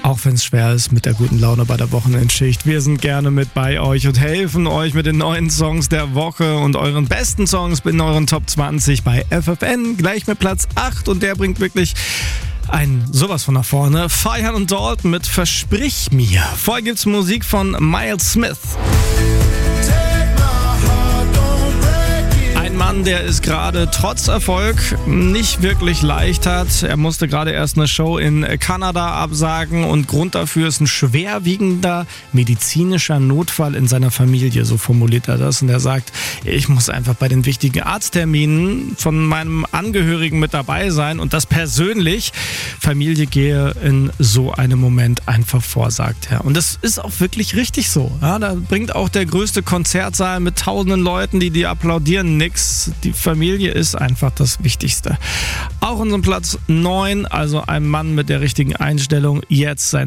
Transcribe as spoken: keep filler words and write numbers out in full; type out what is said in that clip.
Auch wenn es schwer ist mit der guten Laune bei der Wochenendschicht. Wir sind gerne mit bei euch und helfen euch mit den neuen Songs der Woche und euren besten Songs in euren Top zwanzig bei F F N. Gleich mit Platz acht und der bringt wirklich ein sowas von nach vorne. Feiern und Dalton mit Versprich mir. Vorher gibt's Musik von Miles Smith. Ein Mann, der es gerade trotz Erfolg nicht wirklich leicht hat. Er musste gerade erst eine Show in Kanada absagen und Grund dafür ist ein schwerwiegender medizinischer Notfall in seiner Familie, so formuliert er das. Und er sagt, ich muss einfach bei den wichtigen Arztterminen von meinem Angehörigen mit dabei sein und das persönlich. Familie gehe in so einem Moment einfach vor, sagt er. Und das ist auch wirklich richtig so. Ja, da bringt auch der größte Konzertsaal mit tausenden Leuten, die dir applaudieren, nix. Die Familie ist einfach das Wichtigste. Auch unserem Platz neun, also ein Mann mit der richtigen Einstellung, jetzt sein